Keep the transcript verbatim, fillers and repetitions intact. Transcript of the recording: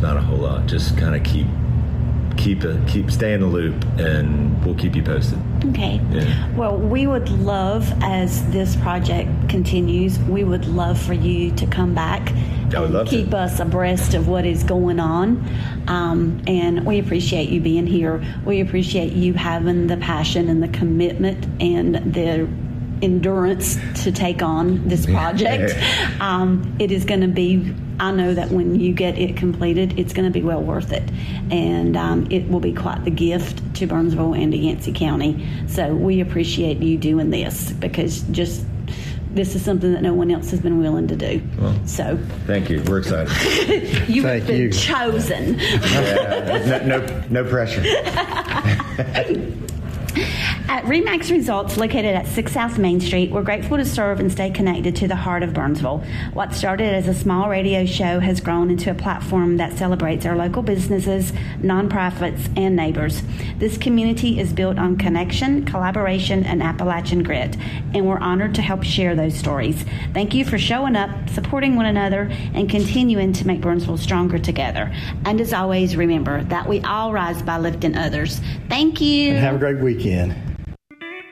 not a whole lot. Just kind of keep keep a, keep stay in the loop, and we'll keep you posted. Okay. Yeah. Well, we would love, as this project continues, we would love for you to come back I would and love keep to. us abreast of what is going on. Um, and we appreciate you being here. We appreciate you having the passion and the commitment and the endurance to take on this project. Um, it is going to be, I know that when you get it completed, it's going to be well worth it. And um, it will be quite the gift to Burnsville and to Yancey County. So we appreciate you doing this, because just this is something that no one else has been willing to do. Well, so thank you. We're excited. you Thank have been you. chosen. Yeah, no, no, no pressure. At Remax Results, located at six South Main Street, we're grateful to serve and stay connected to the heart of Burnsville. What started as a small radio show has grown into a platform that celebrates our local businesses, nonprofits, and neighbors. This community is built on connection, collaboration, and Appalachian grit, and we're honored to help share those stories. Thank you for showing up, supporting one another, and continuing to make Burnsville stronger together. And as always, remember that we all rise by lifting others. Thank you. And have a great weekend.